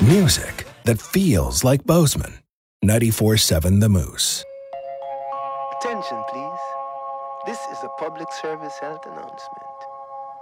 Music that feels like Bozeman. 94.7 The Moose. Attention, please. This is a public service health announcement.